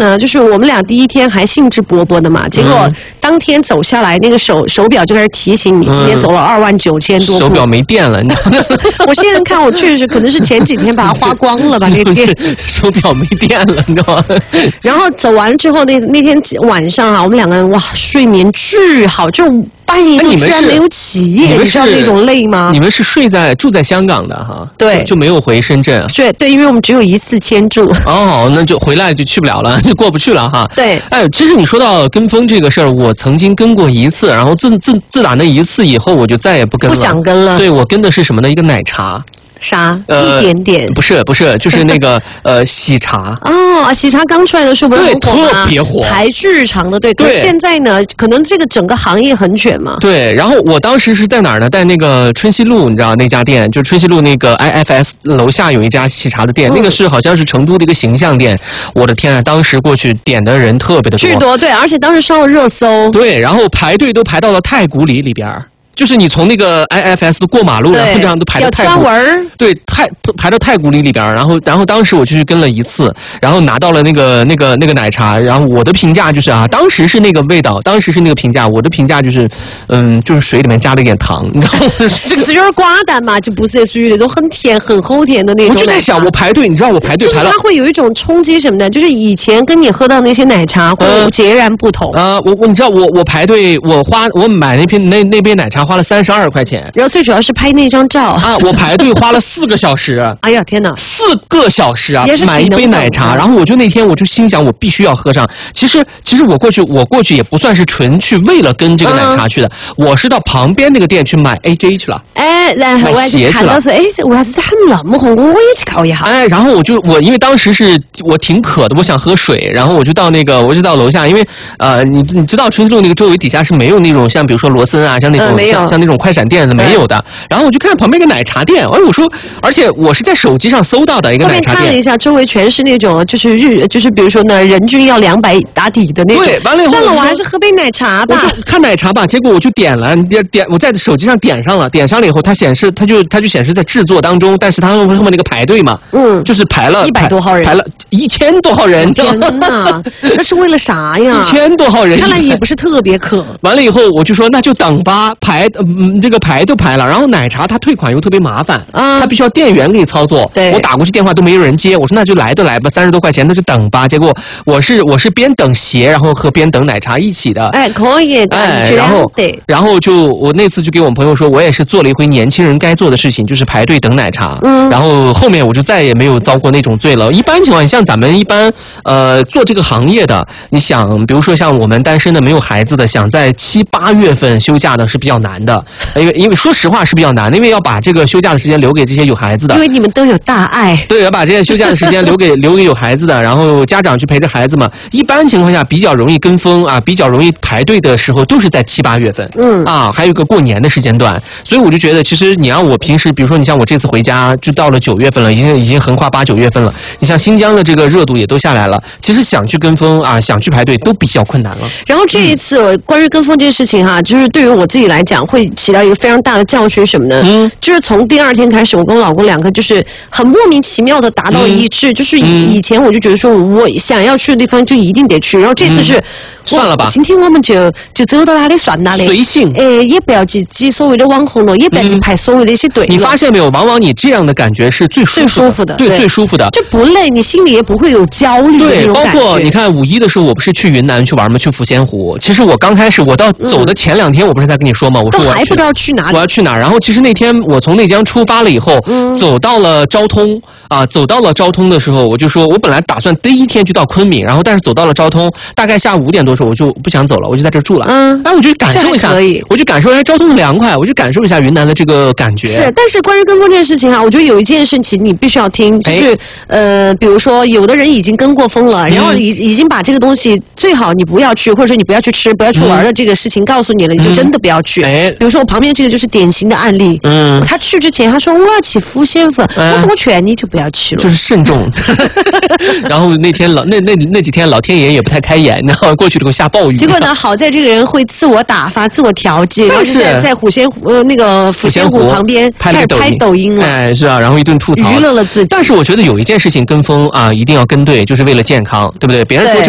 呢，就是我们俩第一天还兴致勃勃的嘛，结果当天走下来，那个手表就开始提醒你，今天走了29000多步。 手表没电了，你知道吗？ 我现在看，我确实可能是前几天把它花光了吧，那个电手表没电了，你知道吗？ 然后走完之后，那天晚上啊，我们两个人哇，睡眠巨好，就半夜都居然没有起夜，你知道那种累吗？ 你们是住在香港的哈？ 对， 就没有回深圳啊？ 对，因为我们只有一次签注。 哦，那就回来就去不了了，就过不去了哈。 对， 哎，其实你说到跟风这个事儿，我曾经跟过一次，然后自打那一次以后，我就再也不跟了， 不想跟了。 对，我跟的是什么呢？一个奶茶。 啥？一点点？ 不是，就是那个喜茶。 哦，喜茶刚出来的时候不是很火吗？ 特别火， 排巨长的队。可是现在呢，可能这个整个行业很卷嘛。 对，然后我当时是在哪儿呢？在那个春熙路，你知道那家店，就春熙路那个 IFS 楼下有一家喜茶的店，那个是好像是成都的一个形象店。我的天啊，当时过去点的人特别的多， 巨多，对，而且当时上了热搜。 对，然后排队都排到了太古里边。就是你从那个 IFS 过马路，然后这样都排到太古，对，排到太古里边，然后当时我就去跟了一次，然后拿到了那个奶茶，然后我的评价就是啊，当时是那个味道，当时是那个评价，我的评价就是，就是水里面加了一点糖，你知道吗？ 这个是有点寡淡嘛，就不是属于那种很甜很齁甜的那种。 我就在想，我排队，你知道我排队排了， 就是它会有一种冲击什么的，就是以前跟你喝到那些奶茶会截然不同。 你知道我排队，我买那杯奶茶花了32块钱， 然后最主要是拍那张照啊，我排队花了4个小时。 哎呀天哪 ，4个小时啊，买一杯奶茶，然后那天我就心想我必须要喝上。其实我过去也不算是纯去为了跟这个奶茶去的，我是到旁边那个店去买 AJ 去了。 哎，然后我就看到说，哎，为啥子他们那么红？我也去考一下。 哎，然后我因为当时是我挺渴的，我想喝水，然后我就到楼下，因为你知道春熙路那个周围底下是没有那种像比如说罗森啊，像那种像那种快闪店的没有的。然后我就看旁边一个奶茶店，我说，而且我是在手机上搜到的一个奶茶店。 后面看了一下，周围全是那种就是比如说呢，人均要200打底的那种。 对，完了以后算了，我还是喝杯奶茶吧。 我就看奶茶吧，结果我就点了，我在手机上点上了以后，它就显示在制作当中，但是它后面那个排队嘛，就是排了 100多号人， 排了1000多号人。 天哪，那是为了啥呀 ？1000多号人， 看来也不是特别渴。 完了以后，我就说那就等吧，这个排都排了，然后奶茶它退款又特别麻烦，它必须要店员给你操作。 对， 我打过去电话都没有人接，我说那就来吧，30多块钱那就等吧。结果我是边等鞋，然后和边等奶茶一起的。 哎，可以的， 然后我那次就给我们朋友说，我也是做了一回年轻人该做的事情，就是排队等奶茶。然后后面我就再也没有遭过那种罪了。一般情况下，像咱们一般做这个行业的，你想，比如说像我们单身的没有孩子的，想在7、8月份休假的是比较难的，因为说实话是比较难的，因为要把这个休假的时间留给这些有孩子的。 因为你们都有大爱。 对，要把这些休假的时间留给有孩子的，然后家长去陪着孩子嘛。一般情况下比较容易跟风啊，比较容易排队的时候都是在7、8月份。还有一个过年的时间段，所以我就觉得，其实你让我平时，比如说你像我这次回家就到了9月份了，已经横跨8、9月份了。你像新疆的这个热度也都下来了，其实想去跟风啊，想去排队都比较困难了。 然后这一次关于跟风这件事情哈，就是对于我自己来讲会起到一个非常大的教训，什么呢？就是从第2天开始，我跟我老公两个就是很莫名其妙的达到一致，就是以前我就觉得说我想要去的地方就一定得去，然后这次是算了吧， 今天我们就走到哪里算哪里， 随性。 也不要挤所谓的网红了，也不要去排所谓的一些队。 你发现没有？往往你这样的感觉是最舒服的，对，最舒服的， 就不累，你心里也不会有焦虑的那种感觉。 对，包括你看5一的时候，我不是去云南去玩吗？去抚仙湖。其实我刚开始，我到走的前2天，我不是在跟你说吗？我说我还不知道去哪里， 我要去哪儿。然后其实那天我从内江出发了以后，走到了昭通啊，走到了昭通的时候，我就说我本来打算第1天就到昆明，然后但是走到了昭通，大概下午5点多的时候，我就不想走了，我就在这住了。我就感受一下，我就感受一下昭通的凉快，我就感受一下云南的这个感觉。 是，但是关于跟风这件事情啊，我觉得有一件事情你必须要听，就是比如说有的人已经跟过风了，然后已经把这个东西最好你不要去，或者说你不要去吃、不要去玩的这个事情告诉你了，你就真的不要去。比如说我旁边这个就是典型的案例。他去之前他说我要去抚仙湖，我说我劝你就不要去了， 就是慎重。然后那天那几天老天爷也不太开眼，然后过去了后下暴雨。 结果呢，好在这个人会自我打发、自我调剂，然后是在抚仙湖那个抚仙湖旁边开始拍抖音了。 哎，是啊，然后一顿吐槽， 娱乐了自己。 但是我觉得有一件事情跟风啊，一定要跟对，就是为了健康，对不对？别人说